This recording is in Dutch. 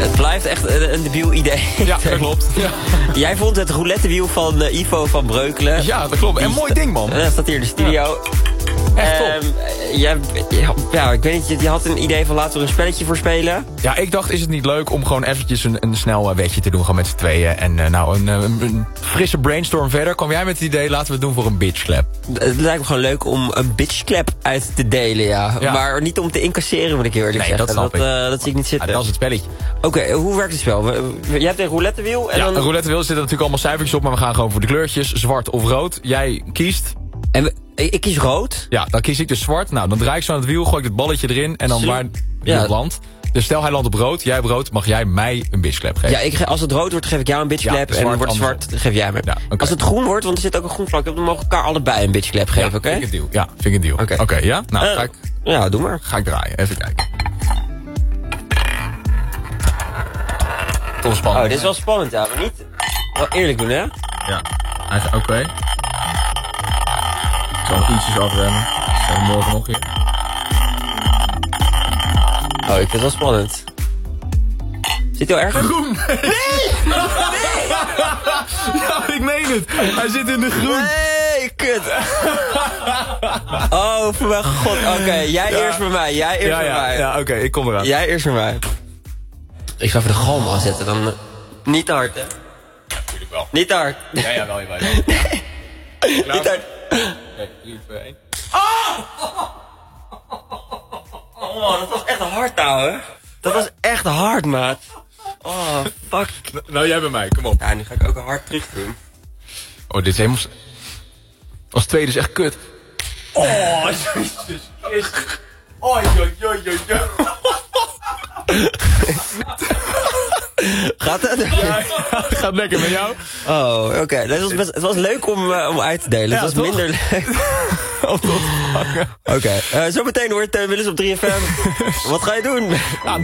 Het blijft echt een debiel idee. Ja, dat klopt. Ja. Jij vond het roulettewiel van Ivo van Breukelen. Ja, dat klopt. En een mooi ding, man. Dat staat hier in de studio. Echt top. Ja, ik weet niet, je had een idee van laten we er een spelletje voor spelen. Ja, ik dacht, is het niet leuk om gewoon eventjes een snel wetje te doen, gewoon met z'n tweeën. En een frisse brainstorm verder. Kwam jij met het idee, laten we het doen voor een bitchclap. Het lijkt me gewoon leuk om een bitchclap uit te delen, ja. Maar niet om te incasseren, moet ik heel eerlijk zeggen. Dat snap ik. Dat zie ik niet zitten. Ja, dat is het spelletje. Oké, hoe werkt het spel? Jij hebt een roulettewiel en Ja, dan... een roulettewiel zitten natuurlijk allemaal cijfertjes op, maar we gaan gewoon voor de kleurtjes, zwart of rood. Jij kiest. En ik kies rood. Ja, dan kies ik dus zwart. Nou, dan draai ik zo aan het wiel, gooi ik het balletje erin en dan waar het landt. Dus stel hij landt op rood, jij hebt rood, mag jij mij een bitchclap geven. Ja, als het rood wordt, geef ik jou een bitchclap. Ja, en wordt het zwart, geef jij me. Ja, okay. Als het groen wordt, want er zit ook een groen vlak op, dan mogen we elkaar allebei een bitchclap geven, oké? Vind ik een deal. Ja, vind ik een deal. Oké, ja? Nou, ga ik... Ja, doe maar. Ga ik draaien, even kijken. Toch spannend. Oh, dit is wel spannend, ja. Maar niet... Wel eerlijk doen, hè? Ja, oké. Ik zal hem ietsjes afremmen. Zijn we morgen nog hier. Oh, ik vind het wel spannend. Zit hij al ergens? Groen! Nee! Ja, ik meen het. Hij zit in de groen. Nee, kut. Oh, voor mijn god. Oké, jij eerst voor mij. Jij eerst voor mij. Ja, oké, ik kom eraan. Jij eerst voor mij. Ik ga even de galm aanzetten. Dan niet te hard, hè? Natuurlijk wel. Niet te hard. Ja, wel. Nee. Niet hard. Kijk, 3, 2, 1. Oh, dat was echt hard, ouwe. Dat was echt hard, maat. Oh, fuck. Nou, jij bij mij, kom op. Ja, nu ga ik ook hard terug doen. Oh, dit is helemaal... Als tweede is echt kut. Oh, jezus. Oh, Gaat het? Ja, gaat lekker met jou. Oh, oké. Het was leuk om uit te delen. Ja, het was toch? minder leuk. Oké. Zometeen hoort Willis op 3FM. Wat ga je doen? Ja,